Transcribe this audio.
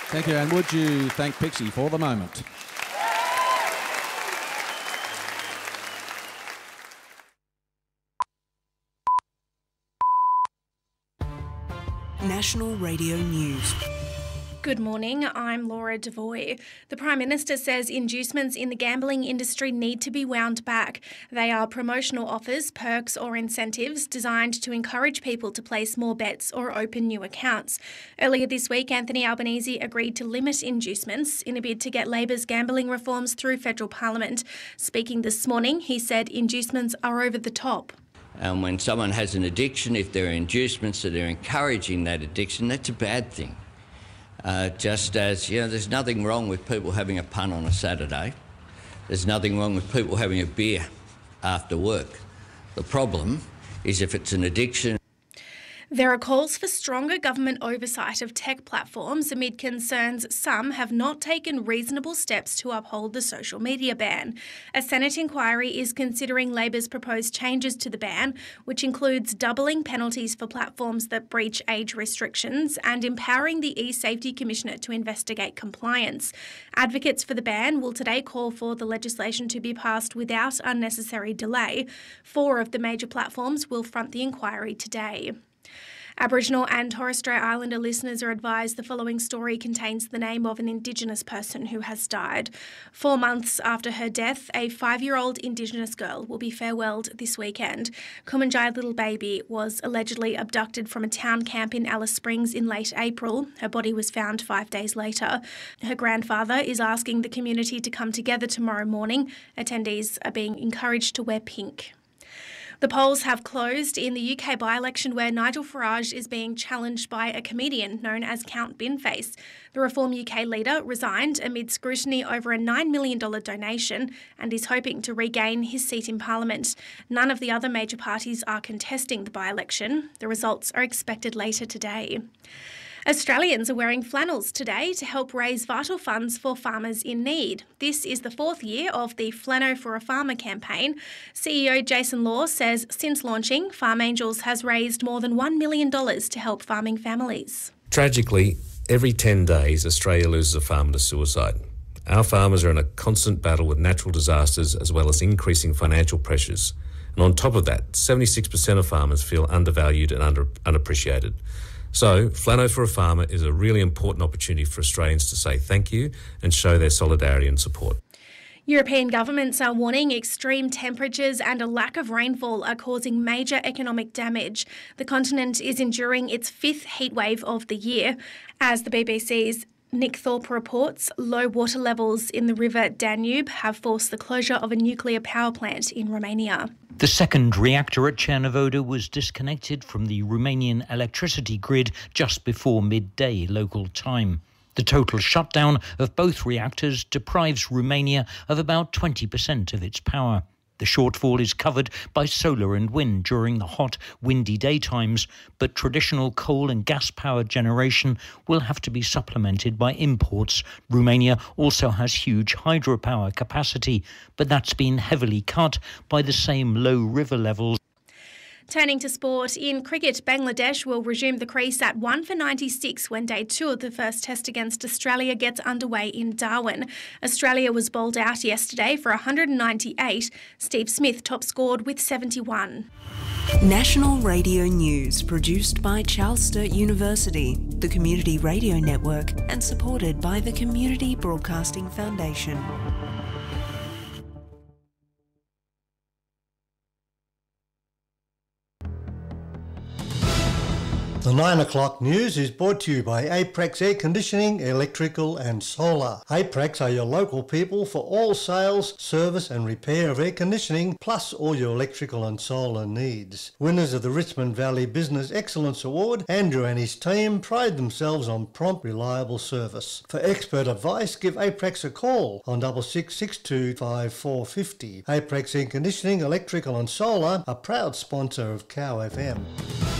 Thank you, and would you thank Pixie for the moment? National Radio News. Good morning, I'm Laura Devoy. The Prime Minister says inducements in the gambling industry need to be wound back. They are promotional offers, perks or incentives designed to encourage people to place more bets or open new accounts. Earlier this week, Anthony Albanese agreed to limit inducements in a bid to get Labor's gambling reforms through federal parliament. Speaking this morning, he said inducements are over the top. And when someone has an addiction, if there are inducements that are encouraging that addiction, that's a bad thing. Just as, there's nothing wrong with people having a punt on a Saturday. There's nothing wrong with people having a beer after work. The problem is if it's an addiction. There are calls for stronger government oversight of tech platforms amid concerns some have not taken reasonable steps to uphold the social media ban. A Senate inquiry is considering Labor's proposed changes to the ban, which includes doubling penalties for platforms that breach age restrictions and empowering the e-Safety Commissioner to investigate compliance. Advocates for the ban will today call for the legislation to be passed without unnecessary delay. 4 of the major platforms will front the inquiry today. Aboriginal and Torres Strait Islander listeners are advised the following story contains the name of an Indigenous person who has died. 4 months after her death, a 5-year-old Indigenous girl will be farewelled this weekend. Kumanjai Little Baby was allegedly abducted from a town camp in Alice Springs in late April. Her body was found 5 days later. Her grandfather is asking the community to come together tomorrow morning. Attendees are being encouraged to wear pink. The polls have closed in the UK by-election where Nigel Farage is being challenged by a comedian known as Count Binface. The Reform UK leader resigned amid scrutiny over a $9 million donation and is hoping to regain his seat in Parliament. None of the other major parties are contesting the by-election. The results are expected later today. Australians are wearing flannels today to help raise vital funds for farmers in need. This is the 4th year of the Flano for a Farmer campaign. CEO Jason Law says since launching, Farm Angels has raised more than $1 million to help farming families. Tragically, every 10 days, Australia loses a farmer to suicide. Our farmers are in a constant battle with natural disasters as well as increasing financial pressures. And on top of that, 76% of farmers feel undervalued and unappreciated. So, Flano for a Farmer is a really important opportunity for Australians to say thank you and show their solidarity and support. European governments are warning extreme temperatures and a lack of rainfall are causing major economic damage. The continent is enduring its 5th heatwave of the year. As the BBC's Nick Thorpe reports, low water levels in the river Danube have forced the closure of a nuclear power plant in Romania. The second reactor at Cernavodă was disconnected from the Romanian electricity grid just before midday local time. The total shutdown of both reactors deprives Romania of about 20% of its power. The shortfall is covered by solar and wind during the hot, windy daytimes, but traditional coal and gas power generation will have to be supplemented by imports. Romania also has huge hydropower capacity, but that's been heavily cut by the same low river levels. Turning to sport, in cricket, Bangladesh will resume the crease at 1 for 96 when day 2 of the first test against Australia gets underway in Darwin. Australia was bowled out yesterday for 198. Steve Smith top scored with 71. National Radio News, produced by Charles Sturt University, the Community Radio Network, and supported by the Community Broadcasting Foundation. The 9 o'clock news is brought to you by Aprex Air Conditioning, Electrical and Solar. Aprex are your local people for all sales, service and repair of air conditioning, plus all your electrical and solar needs. Winners of the Richmond Valley Business Excellence Award, Andrew and his team pride themselves on prompt, reliable service. For expert advice, give Aprex a call on 6662 5450. Aprex Air Conditioning, Electrical and Solar, a proud sponsor of Cow FM.